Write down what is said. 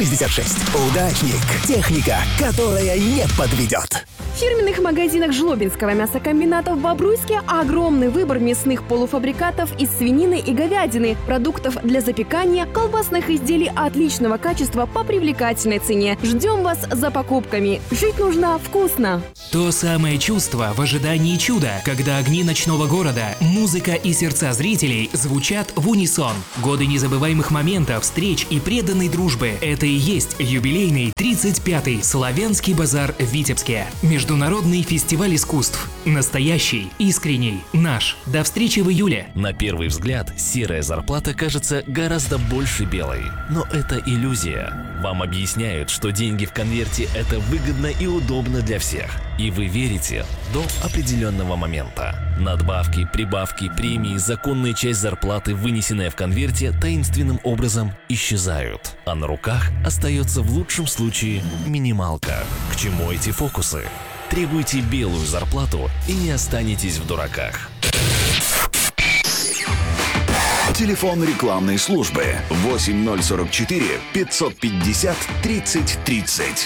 66. Удачник. Техника, которая не подведет. В фирменных магазинах Жлобинского мясокомбината в Бобруйске огромный выбор мясных полуфабрикатов из свинины и говядины, продуктов для запекания, колбасных изделий отличного качества по привлекательной цене. Ждем вас за покупками. Жить нужно вкусно. То самое чувство в ожидании чуда, когда огни ночного города, музыка и сердца зрителей звучат в унисон. Годы незабываемых моментов, встреч и преданной дружбы. Это и есть юбилейный 35-й Славянский базар в Витебске. Международный фестиваль искусств. Настоящий, искренний, наш. До встречи в июле. На первый взгляд, серая зарплата кажется гораздо больше белой. Но это иллюзия. Вам объясняют, что деньги в конверте – это выгодно и удобно для всех. И вы верите до определенного момента. Надбавки, прибавки, премии, законная часть зарплаты, вынесенная в конверте, таинственным образом исчезают. А на руках остается в лучшем случае минималка. К чему эти фокусы? Требуйте белую зарплату и не останетесь в дураках. Телефон рекламной службы 8044 550 30 30.